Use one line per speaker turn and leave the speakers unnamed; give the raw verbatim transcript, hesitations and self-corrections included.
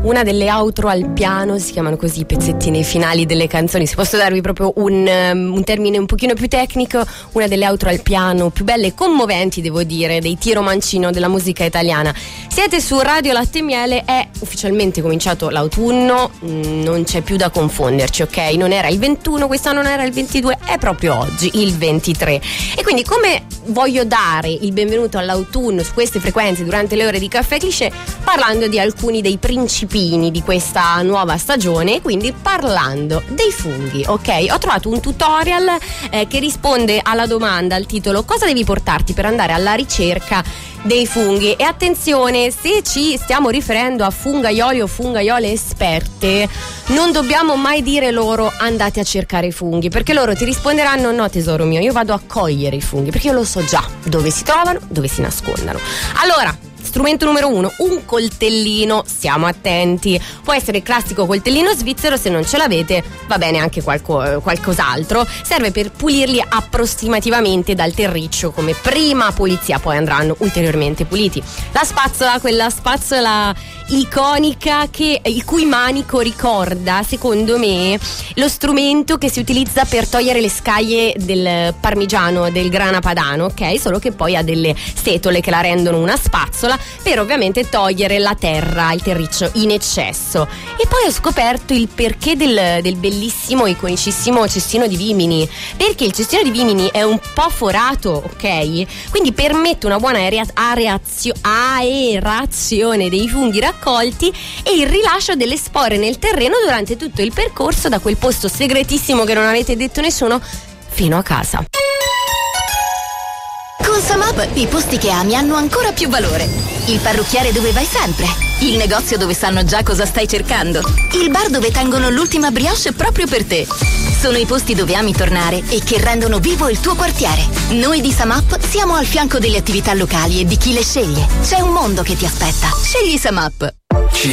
una delle outro al piano, si chiamano così i pezzettini finali delle canzoni. Se posso darvi proprio un, um, un termine un pochino più tecnico, una delle outro al piano più belle e commoventi, devo dire, dei Tiro Mancino della musica italiana. Siete su Radio Latte e Miele, è ufficialmente cominciato l'autunno, non c'è più da confonderci, ok? Non era il ventuno, quest'anno non era il ventidue, è proprio oggi il ventitré. E quindi come voglio dare il benvenuto all'autunno su queste frequenze durante le ore di Caffè Cliché, parlando di alcuni dei principini di questa nuova stagione, quindi parlando dei funghi, ok? Ho trovato un tutorial eh, che risponde alla domanda, al titolo: cosa devi portarti per andare alla ricerca dei funghi? E attenzione, se ci stiamo riferendo a fungaioli o fungaiole esperte, non dobbiamo mai dire loro andate a cercare i funghi, perché loro ti risponderanno: no tesoro mio, io vado a cogliere i funghi, perché io lo so già dove si trovano, dove si nascondano. Allora, strumento numero uno, un coltellino, stiamo attenti, può essere il classico coltellino svizzero, se non ce l'avete va bene anche qualco, qualcos'altro, serve per pulirli approssimativamente dal terriccio come prima pulizia, poi andranno ulteriormente puliti. La spazzola, quella spazzola iconica che, il cui manico ricorda, secondo me, lo strumento che si utilizza per togliere le scaglie del parmigiano, del grana padano, ok? Solo che poi ha delle setole che la rendono una spazzola per ovviamente togliere la terra, il terriccio in eccesso. E poi ho scoperto il perché del, del bellissimo, iconicissimo cestino di vimini, perché il cestino di vimini è un po' forato, ok? Quindi permette una buona aerea- aerazio- aerazione dei funghi raccolti e il rilascio delle spore nel terreno durante tutto il percorso da quel posto segretissimo che non avete detto nessuno fino a casa.
Con Samap i posti che ami hanno ancora più valore. Il parrucchiere dove vai sempre. Il negozio dove sanno già cosa stai cercando. Il bar dove tengono l'ultima brioche proprio per te. Sono i posti dove ami tornare e che rendono vivo il tuo quartiere. Noi di Samap siamo al fianco delle attività locali e di chi le sceglie. C'è un mondo che ti aspetta. Scegli Samap.
Ci